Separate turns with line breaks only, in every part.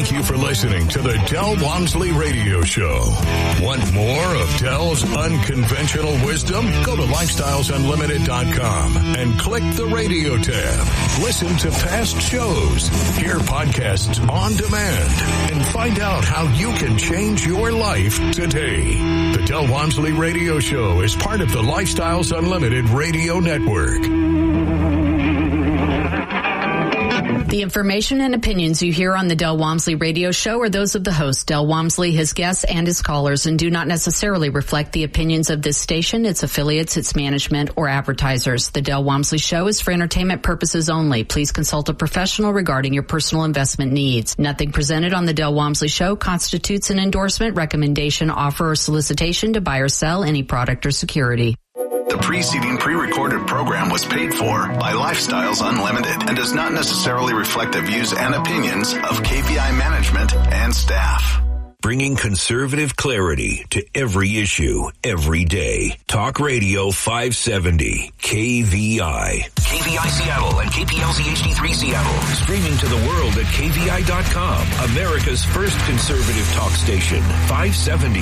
Thank you for listening to the Del Walmsley Radio Show. Want more of Del's unconventional wisdom? Go to lifestylesunlimited.com and click the radio tab. Listen to past shows, hear podcasts on demand, and find out how you can change your life today. The Del Walmsley Radio Show is part of the Lifestyles Unlimited Radio Network.
The information and opinions you hear on the Del Walmsley Radio Show are those of the host, Del Walmsley, his guests, and his callers, and do not necessarily reflect the opinions of this station, its affiliates, its management, or advertisers. The Del Walmsley Show is for entertainment purposes only. Please consult a professional regarding your personal investment needs. Nothing presented on the Del Walmsley Show constitutes an endorsement, recommendation, offer, or solicitation to buy or sell any product or security.
The preceding pre-recorded program was paid for by Lifestyles Unlimited and does not necessarily reflect the views and opinions of KVI management and staff.
Bringing conservative clarity to every issue, every day. Talk Radio 570, KVI.
KVI Seattle and KPLZ HD3 Seattle.
Streaming to the world at KVI.com. America's first conservative talk station. 570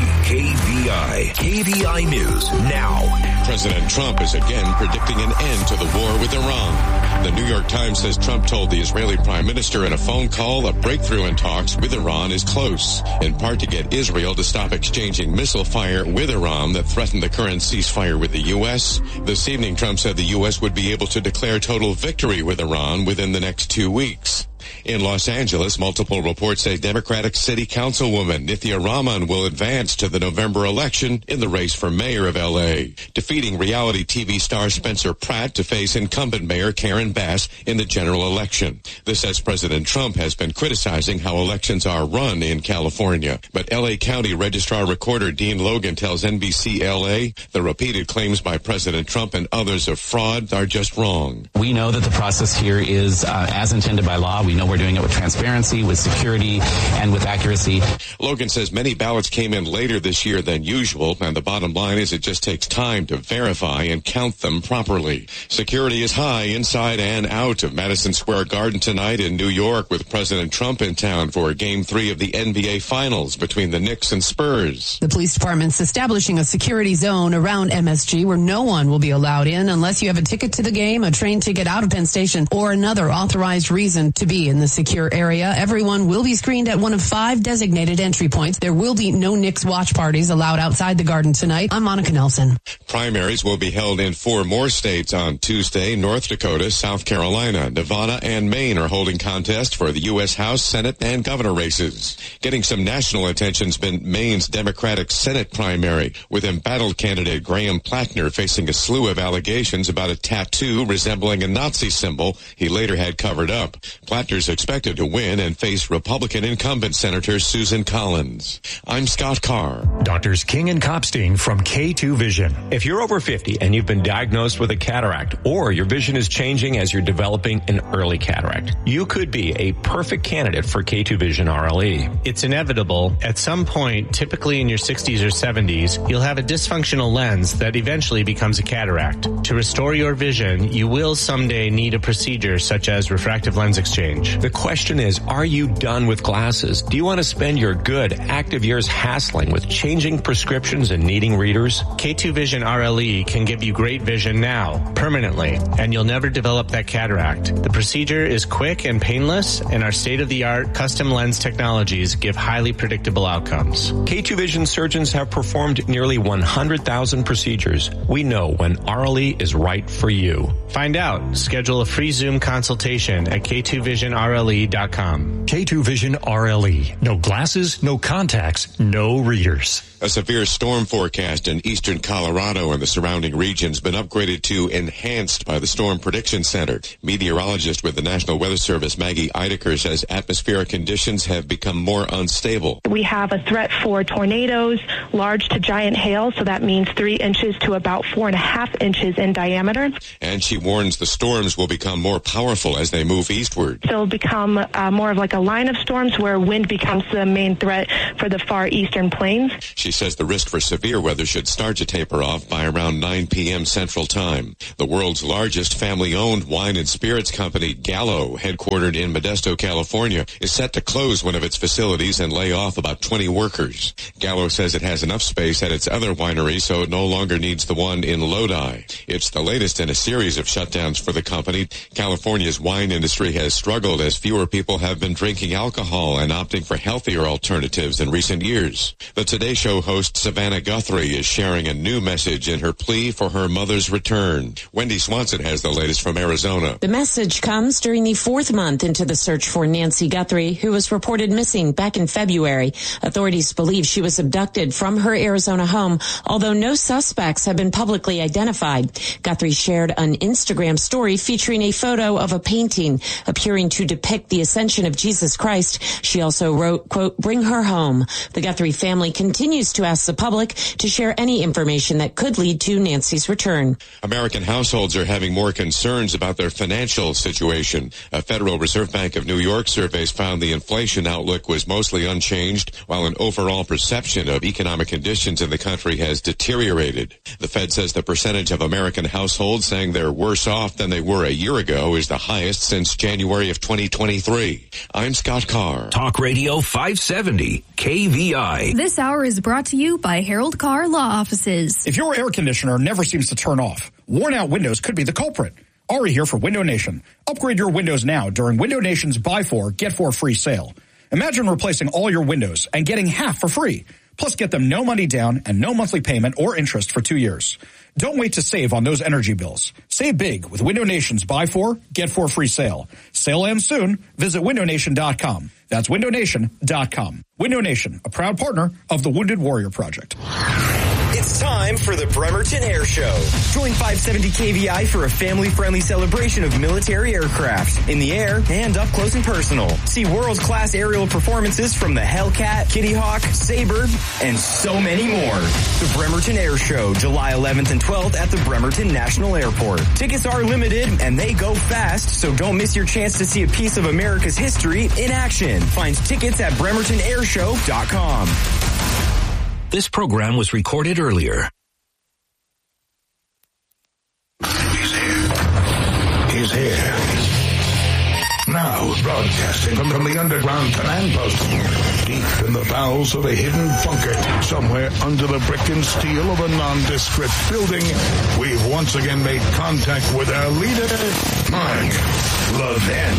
KVI. KVI News now.
President Trump is again predicting an end to the war with Iran. The New York Times says Trump told the Israeli prime minister in a phone call a breakthrough in talks with Iran is close, in part to get Israel to stop exchanging missile fire with Iran that threatened the current ceasefire with the U.S. This evening, Trump said the U.S. would be able to declare total victory with Iran within the next 2 weeks. In Los Angeles, multiple reports say Democratic City Councilwoman Nithya Raman will advance to the November election in the race for mayor of L.A., defeating reality TV star Spencer Pratt to face incumbent Mayor Karen Bass in the general election. This as President Trump has been criticizing how elections are run in California. But L.A. County Registrar Recorder Dean Logan tells NBC L.A. the repeated claims by President Trump and others of fraud are just wrong.
We know that the process here is as intended by law. We know we're doing it with transparency, with security, and with accuracy.
Logan says many ballots came in later this year than usual, and the bottom line is it just takes time to verify and count them properly. Security is high inside and out of Madison Square Garden tonight in New York, with President Trump in town for Game 3 of the NBA Finals between the Knicks and Spurs.
The police department's establishing a security zone around MSG where no one will be allowed in unless you have a ticket to the game, a train ticket out of Penn Station, or another authorized reason to be in the secure area. Everyone will be screened at one of 5 designated entry points. There will be no Knicks watch parties allowed outside the Garden tonight. I'm Monica Nelson.
Primaries will be held in 4 more states on Tuesday. North Dakota, South Carolina, Nevada, and Maine are holding contests for the U.S. House, Senate, and governor races. Getting some national attention's been Maine's Democratic Senate primary, with embattled candidate Graham Plattner facing a slew of allegations about a tattoo resembling a Nazi symbol he later had covered up. Plattner's expected to win and face Republican incumbent Senator Susan Collins. I'm Scott Carr.
Doctors King and Kopstein from K2 Vision. If you're over 50 and you've been diagnosed with a cataract, or your vision is changing as you're developing an early cataract, you could be a perfect candidate for K2 Vision RLE.
It's inevitable. At some point, typically in your 60s or 70s, you'll have a dysfunctional lens that eventually becomes a cataract. To restore your vision, you will someday need a procedure such as refractive lens exchange.
The question is, are you done with glasses? Do you want to spend your good, active years hassling with changing prescriptions and needing readers?
K2 Vision RLE can give you great vision now, permanently, and you'll never develop that cataract. The procedure is quick and painless, and our state-of-the-art custom lens technologies give highly predictable outcomes.
K2 Vision surgeons have performed nearly 100,000 procedures. We know when RLE is right for you.
Find out. Schedule a free Zoom consultation at K2VisionRLE.com.
K2 Vision RLE. No glasses, no contacts, no readers.
A severe storm forecast in eastern Colorado and the surrounding regions been upgraded to enhanced by the Storm Prediction Center. Meteorologist with the National Weather Service, Maggie Eidecker, says atmospheric conditions have become more unstable.
We have a threat for tornadoes, large to giant hail, so that means 3 inches to about 4.5 inches in diameter.
And she warns the storms will become more powerful as they move eastward.
There'll become more of like a line of storms where wind becomes the main threat for the far eastern plains.
She says the risk for severe weather should start to taper off by around 9 p.m. Central Time. The world's largest family-owned wine and spirits company, Gallo, headquartered in Modesto, California, is set to close one of its facilities and lay off about 20 workers. Gallo says it has enough space at its other winery, so it no longer needs the one in Lodi. It's the latest in a series of shutdowns for the company. California's wine industry has struggled as fewer people have been drinking alcohol and opting for healthier alternatives in recent years. The Today Show host Savannah Guthrie is sharing a new message in her plea for her mother's return. Wendy Swanson has the latest from Arizona.
The message comes during the fourth month into the search for Nancy Guthrie, who was reported missing back in February. Authorities believe she was abducted from her Arizona home, although no suspects have been publicly identified. Guthrie shared an Instagram story featuring a photo of a painting appearing to depict the ascension of Jesus Christ. She also wrote, quote, "Bring her home." The Guthrie family continues to ask the public to share any information that could lead to Nancy's return.
American households are having more concerns about their financial situation. A Federal Reserve Bank of New York surveys found the inflation outlook was mostly unchanged, while an overall perception of economic conditions in the country has deteriorated. The Fed says the percentage of American households saying they're worse off than they were a year ago is the highest since January of 2023. I'm Scott Carr.
Talk Radio 570, KVI.
This hour is brought to you by Harold Carr Law Offices.
If your air conditioner never seems to turn off, worn-out windows could be the culprit. Ari here for Window Nation. Upgrade your windows now during Window Nation's Buy 4, Get 4 free sale. Imagine replacing all your windows and getting half for free. Plus, get them no money down and no monthly payment or interest for 2 years. Don't wait to save on those energy bills. Save big with Window Nation's Buy 4, Get 4 free sale. Sale ends soon. Visit windownation.com. That's windownation.com. Window Nation, a proud partner of the Wounded Warrior Project.
It's time for the Bremerton Air Show. Join 570 KVI for a family-friendly celebration of military aircraft in the air and up close and personal. See world-class aerial performances from the Hellcat, Kitty Hawk, Sabre, and so many more. The Bremerton Air Show, July 11th and 12th at the Bremerton National Airport. Tickets are limited and they go fast, so don't miss your chance to see a piece of America's history in action. Find tickets at bremertonairshow.com.
This program was recorded earlier.
He's here. Now, broadcasting from the underground command post, deep in the bowels of a hidden bunker, somewhere under the brick and steel of a nondescript building, we've once again made contact with our leader, Mark Levin.